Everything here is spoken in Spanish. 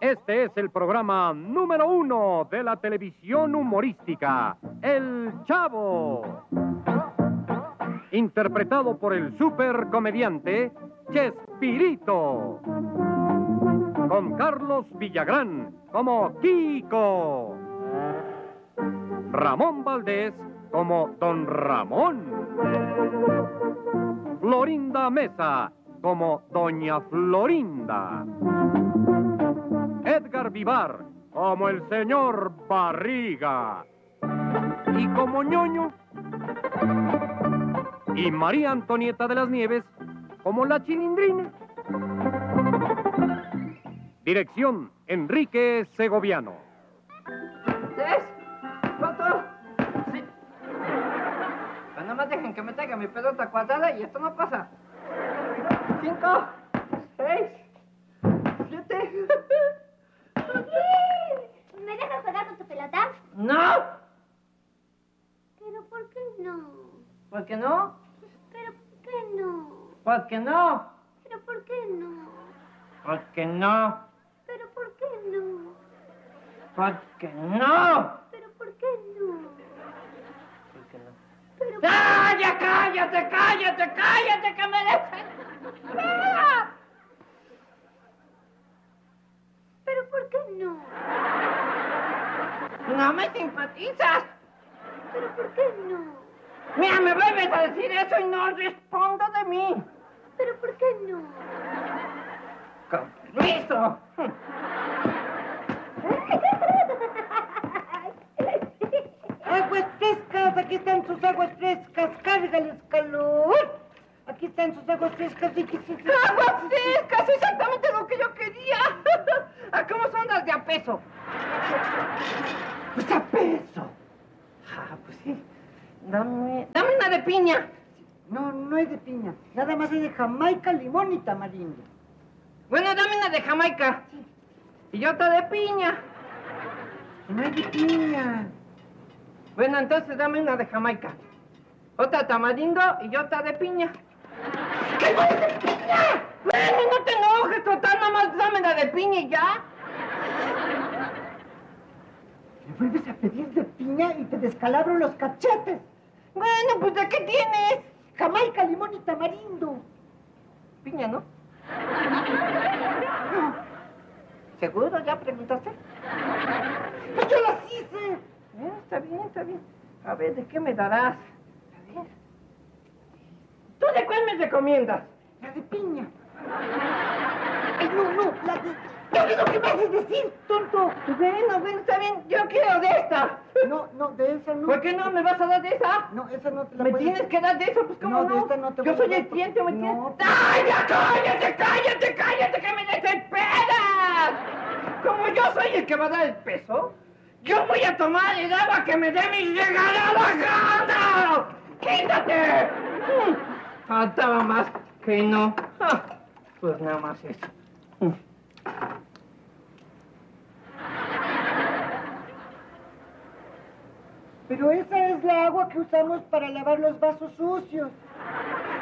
Este es el programa número 1 de la televisión humorística, El Chavo. Interpretado por el supercomediante Chespirito. Con Carlos Villagrán como Kiko. Ramón Valdés como Don Ramón. Florinda Mesa como Doña Florinda. Edgar Vivar como el señor Barriga. Y como ñoño. Y María Antonieta de las Nieves como la Chilindrina. Dirección, Enrique Segoviano. ¿Tres? ¿Cuatro? Sí. Pero no más dejen que me traiga mi pelota cuadrada y esto no pasa. 5, 6, 7. ¿Me dejas jugar con tu pelota? ¡No! ¿Pero por qué no? ¿Por qué no? ¿Pero por qué no? ¿Por qué no? ¿Pero por qué no? ¿Por qué no? ¿Pero por qué no? ¿Por qué no? ¿Pero por qué no? ¿Por qué no? ¿Pero ¡Ah, ya cállate, cállate, cállate, que me dejes! ¡Ah! ¿Pero por qué no? ¡No me simpatizas! ¿Pero por qué no? Mira, me vuelves a decir eso y no respondo de mí. ¿Pero por qué no? Con permiso. Aguas frescas, aquí están sus aguas frescas, cárgales calor. Aquí están sus aguas frescas. ¡Aguas frescas! Exactamente lo que yo quería. ¿A cómo son las de a peso? Pues a peso. Ah, pues sí. Dame una de piña. No, no es de piña. Nada más es de Jamaica, limón y tamarindo. Bueno, dame una de Jamaica. Sí. Y otra de piña. No es de piña. Bueno, entonces dame una de Jamaica. Otra de tamarindo y otra de piña. ¿Qué no es de piña? Bueno, no te enojes, total, nada más dame la de piña y ya. Me vuelves a pedir de piña y te descalabro los cachetes. Bueno, pues ¿de qué tienes? Jamaica, limón y tamarindo. Piña, ¿no? ¿Seguro? ¿Ya preguntaste? Pues yo las hice. Está bien, está bien. A ver, ¿de qué me darás? A ver. ¿Tú de cuál me recomiendas? La de piña. Ay, no, la de... ¿Qué es lo que me haces decir, tonto? Bueno, está bien. Yo quiero de esta. No, de esa no. ¿Por qué no me vas a dar de esa? No, esa no te la ¿Me puedes... tienes que dar de eso? Pues ¿cómo no? No, de esta no te Yo voy a soy dar el cliente, ¿me porque- entiendes? No. ¡Ay, ya cállate, cállate, cállate, que me desesperas! Como yo soy el que va a dar el peso, yo voy a tomar el agua que me dé mi regalada gana. ¡Quítate! Faltaba más que no. Ah, pues nada más eso. Pero esa es la agua que usamos para lavar los vasos sucios.